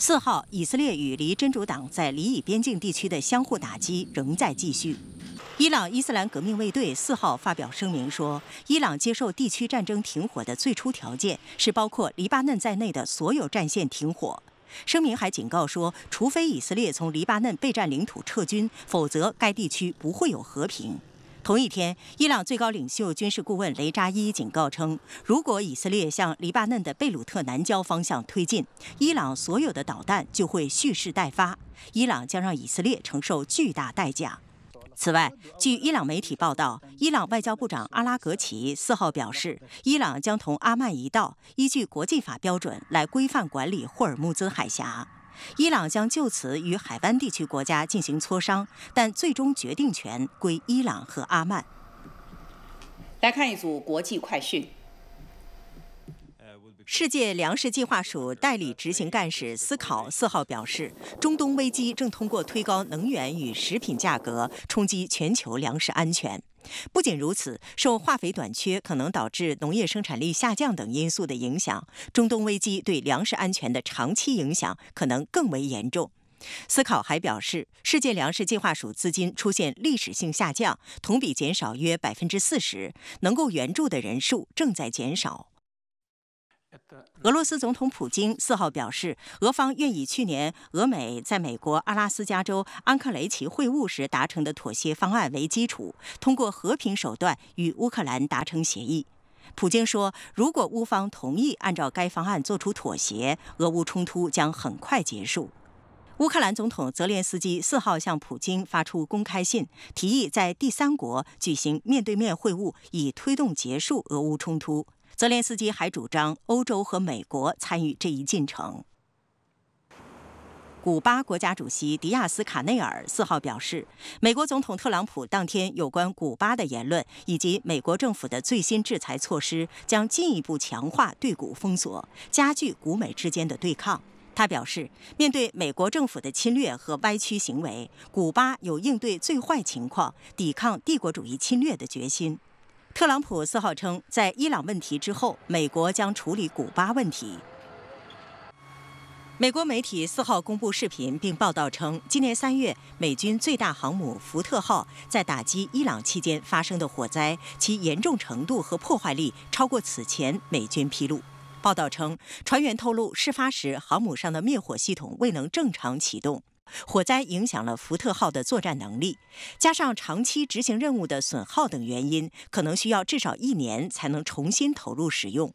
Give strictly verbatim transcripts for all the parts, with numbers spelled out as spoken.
四号，以色列与黎真主党在黎以边境地区的相互打击仍在继续。伊朗伊斯兰革命卫队四号发表声明说，伊朗接受地区战争停火的最初条件是包括黎巴嫩在内的所有战线停火。声明还警告说，除非以色列从黎巴嫩备战领土撤军，否则该地区不会有和平。同一天，伊朗最高领袖军事顾问雷扎伊警告称，如果以色列向黎巴嫩的贝鲁特南郊方向推进，伊朗所有的导弹就会蓄势待发，伊朗将让以色列承受巨大代价。此外，据伊朗媒体报道，伊朗外交部长阿拉格齐四号表示，伊朗将同阿曼一道，依据国际法标准来规范管理霍尔木兹海峡。伊朗将就此与海湾地区国家进行磋商，但最终决定权归伊朗和阿曼。 来看一组国际快讯。 世界粮食计划署代理执行干事斯考四号表示，中东危机正通过推高能源与食品价格冲击全球粮食安全。不仅如此，受化肥短缺可能导致农业生产力下降等因素的影响，中东危机对粮食安全的长期影响可能更为严重。斯考还表示，世界粮食计划署资金出现历史性下降，同比减少约百分之四十，能够援助的人数正在减少。俄罗斯总统普京四号表示，俄方愿以去年俄美在美国阿拉斯加州安克雷奇会晤时达成的妥协方案为基础，通过和平手段与乌克兰达成协议。普京说，如果乌方同意按照该方案做出妥协，俄乌冲突将很快结束。乌克兰总统泽连斯基四号向普京发出公开信，提议在第三国举行面对面会晤，以推动结束俄乌冲突。泽连斯基还主张欧洲和美国参与这一进程。古巴国家主席迪亚斯卡内尔四号表示，美国总统特朗普当天有关古巴的言论以及美国政府的最新制裁措施，将进一步强化对古封锁，加剧古美之间的对抗。他表示，面对美国政府的侵略和歪曲行为，古巴有应对最坏情况、抵抗帝国主义侵略的决心。特朗普四号称，在伊朗问题之后，美国将处理古巴问题。美国媒体四号公布视频，并报道称，今年三月，美军最大航母福特号在打击伊朗期间发生的火灾，其严重程度和破坏力超过此前美军披露。报道称，船员透露，事发时航母上的灭火系统未能正常启动。火灾影响了福特号的作战能力，加上长期执行任务的损耗等原因，可能需要至少一年才能重新投入使用。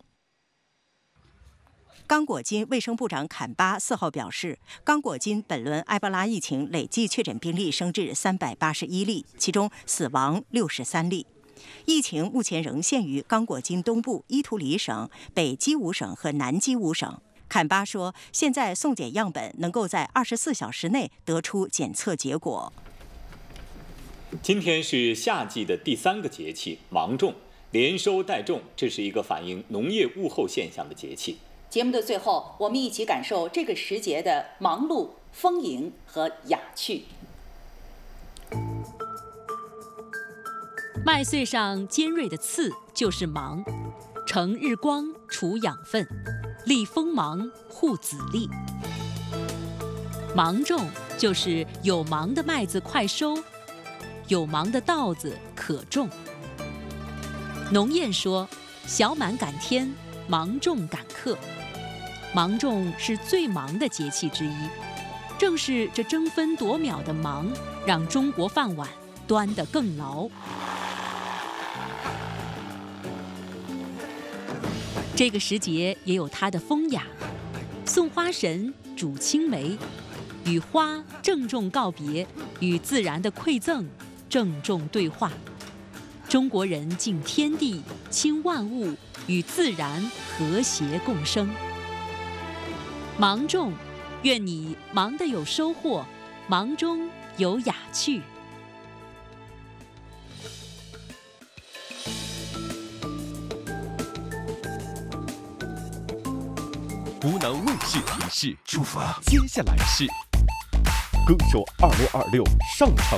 刚果金卫生部长坎巴四号表示，刚果金本轮埃博拉疫情累计确诊病例升至三百八十一例，其中死亡六十三例。疫情目前仍限于刚果金东部伊图里省、北基伍省和南基伍省。坎巴说，现在送检样本能够在二十四小时内得出检测结果。 今天是夏季的第三个节气芒种，连收带种，这是一个反映农业物候现象的节气。 节目的最后，我们一起感受这个时节的忙碌、丰盈和雅趣。 麦穗上尖锐的刺就是芒，乘日光除养分，利锋芒护籽粒。芒种就是有芒的麦子快收，有芒的稻子可种。农谚说，小满赶天，芒种赶客。芒种是最忙的节气之一，正是这争分夺秒的忙，让中国饭碗端得更牢。这个时节也有它的风雅，送花神煮青梅，与花郑重告别，与自然的馈赠郑重对话。中国人敬天地，亲万物，与自然和谐共生。芒种，愿你忙得有收获，忙中有雅趣。 湖南卫视提示：出发，接下来是歌手二六二六上场